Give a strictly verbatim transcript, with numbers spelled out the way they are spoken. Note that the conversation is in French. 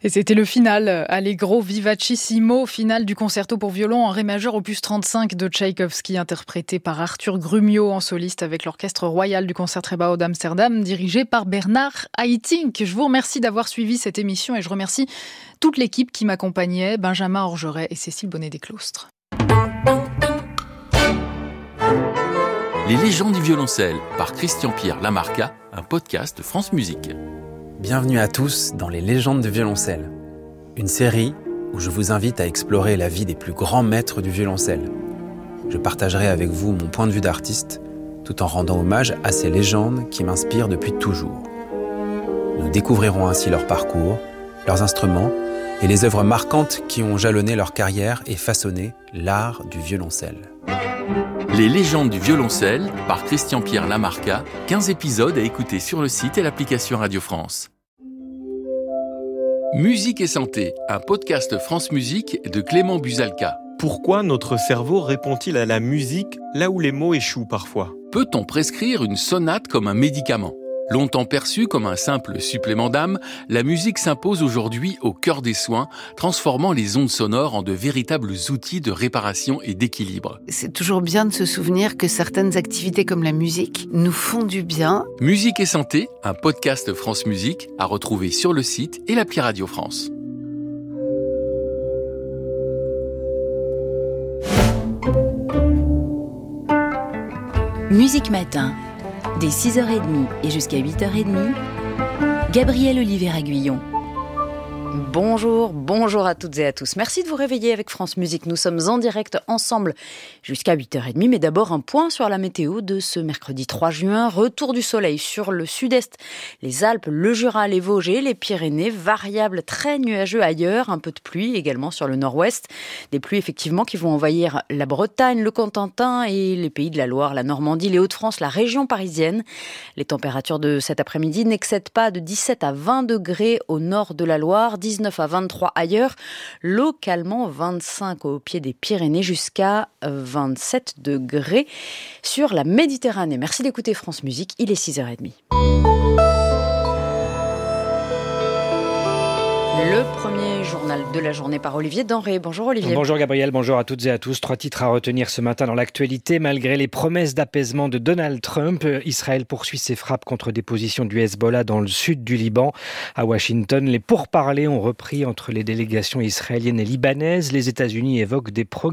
Et c'était le final, Allegro vivacissimo, final du concerto pour violon en ré majeur opus trente-cinq de Tchaïkovski, interprété par Arthur Grumio en soliste avec l'Orchestre Royal du Concertgebouw d'Amsterdam, dirigé par Bernard Haitink. Je vous remercie d'avoir suivi cette émission et je remercie toute l'équipe qui m'accompagnait, Benjamin Orgeret et Cécile Bonnet-Desclostres. Les légendes du violoncelle par Christian-Pierre Lamarca, un podcast de France Musique. Bienvenue à tous dans Les légendes du violoncelle, une série où je vous invite à explorer la vie des plus grands maîtres du violoncelle. Je partagerai avec vous mon point de vue d'artiste, tout en rendant hommage à ces légendes qui m'inspirent depuis toujours. Nous découvrirons ainsi leur parcours, leurs instruments et les œuvres marquantes qui ont jalonné leur carrière et façonné l'art du violoncelle. Les légendes du violoncelle par Christian-Pierre Lamarca, quinze épisodes à écouter sur le site et l'application Radio France. Musique et santé, un podcast France Musique de Clément Busalka. Pourquoi notre cerveau répond-il à la musique là où les mots échouent parfois ? Peut-on prescrire une sonate comme un médicament ? Longtemps perçue comme un simple supplément d'âme, la musique s'impose aujourd'hui au cœur des soins, transformant les ondes sonores en de véritables outils de réparation et d'équilibre. C'est toujours bien de se souvenir que certaines activités comme la musique nous font du bien. Musique et santé, un podcast France Musique à retrouver sur le site et l'appli Radio France. Musique Matin, dès six heures trente et jusqu'à huit heures trente, Gabrielle Olivier-Aguillon. Bonjour, bonjour à toutes et à tous. Merci de vous réveiller avec France Musique. Nous sommes en direct ensemble jusqu'à huit heures trente. Mais d'abord, un point sur la météo de ce mercredi trois juin. Retour du soleil sur le sud-est, les Alpes, le Jura, les Vosges et les Pyrénées. Variable très nuageux ailleurs. Un peu de pluie également sur le nord-ouest. Des pluies effectivement qui vont envahir la Bretagne, le Cotentin et les pays de la Loire, la Normandie, les Hauts-de-France, la région parisienne. Les températures de cet après-midi n'excèdent pas de dix-sept à vingt degrés au nord de la Loire, dix-neuf à vingt-trois ailleurs, localement vingt-cinq au pied des Pyrénées jusqu'à vingt-sept degrés sur la Méditerranée. Merci d'écouter France Musique, il est six heures trente. Le premier journal de la journée par Olivier Denré. Bonjour Olivier. Bonjour Gabriel, bonjour à toutes et à tous. Trois titres à retenir ce matin dans l'actualité. Malgré les promesses d'apaisement de Donald Trump, Israël poursuit ses frappes contre des positions du Hezbollah dans le sud du Liban. À Washington, les pourparlers ont repris entre les délégations israéliennes et libanaises. Les États-Unis évoquent des progrès